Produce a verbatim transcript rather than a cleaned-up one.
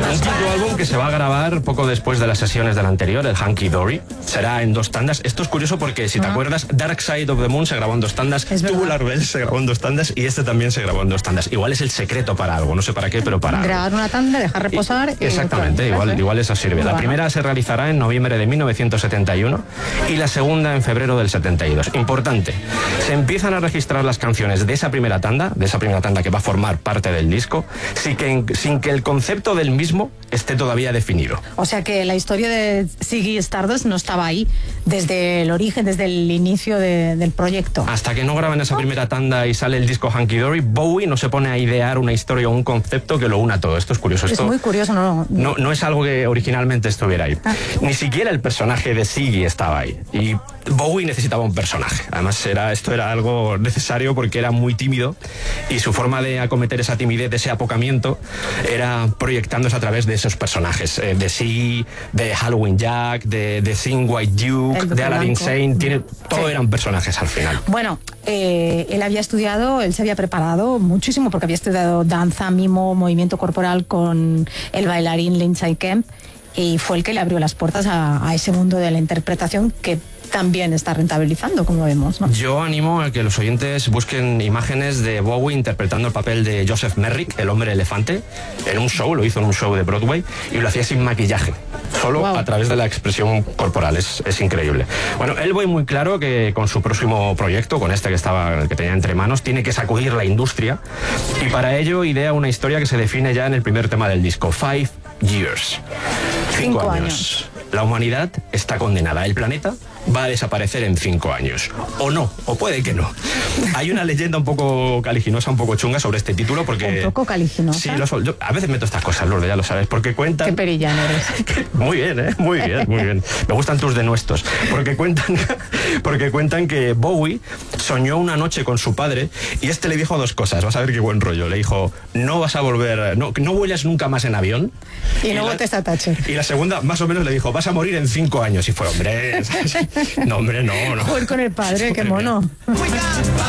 Un quinto álbum que se va a grabar poco después de las sesiones del anterior, el Hunky Dory. Será en dos tandas. Esto es curioso porque, si te ah. acuerdas, Dark Side of the Moon se grabó en dos tandas, Tubular Bells se grabó en dos tandas y este también se grabó en dos tandas. Igual es el secreto para algo, no sé para qué, pero para grabar algo. una tanda, dejar reposar. Y, y exactamente, otra, igual, igual eso sirve. La primera se realizará en noviembre de mil novecientos setenta y uno y la segunda en febrero del setenta y dos. Importante, se empiezan a registrar las canciones de esa primera tanda, de esa primera tanda que va a formar parte del disco, sin que, sin que el concepto del mismo esté todavía definido. O sea que la historia de Ziggy Stardust no estaba ahí desde el origen, desde el inicio de, del proyecto. Hasta que no graban esa primera tanda y sale el disco Hunky Dory, Bowie no se pone a idear una historia o un concepto que lo una todo. Esto es curioso. Es Esto muy curioso, ¿no? No, no es algo que originalmente estuviera ahí. Ah. Ni siquiera el personaje de Ziggy estaba ahí. Y Bowie necesitaba un personaje. Además, era, esto era algo necesario porque era muy tímido y su forma de acometer esa timidez, de ese apocamiento, era proyectándose a través de esos personajes. Eh, de Ziggy, de Halloween Jack, de, de Sing White Duke, de Aladdin Sane. Tiene, todo sí. eran personajes al final. Bueno, eh, él había estudiado, él se había preparado muchísimo porque había estudiado danza, mimo, movimiento corporal con el bailarín Lindsay Kemp y fue el que le abrió las puertas a, a ese mundo de la interpretación que también está rentabilizando, como vemos, ¿no? Yo animo a que los oyentes busquen imágenes de Bowie interpretando el papel de Joseph Merrick, el hombre elefante, en un show, lo hizo en un show de Broadway, y lo hacía sin maquillaje, solo wow. a través de la expresión corporal. Es, es increíble. Bueno, él ve muy claro que con su próximo proyecto, con este que estaba, que tenía entre manos, tiene que sacudir la industria, y para ello idea una historia que se define ya en el primer tema del disco, Five Years. Cinco, Cinco años. años. La humanidad está condenada. El planeta va a desaparecer en cinco años. O no, o puede que no. Hay una leyenda un poco caliginosa, un poco chunga sobre este título porque... Un poco caliginosa. Sí, lo, yo a veces meto estas cosas, Lourdes, ya lo sabes, porque cuentan... Qué perillano eres. Muy bien, ¿eh? Muy bien, muy bien. Me gustan tus denuestos. Porque cuentan, porque cuentan que Bowie soñó una noche con su padre y este le dijo dos cosas. Vas a ver qué buen rollo. Le dijo, no vas a volver... No, no vuelas nunca más en avión. Y, y luego la, te está tache. Y la segunda, más o menos, le dijo, vas a morir en cinco años. Y fue, hombre... No, hombre, no, no. Joder, con el padre, qué mono.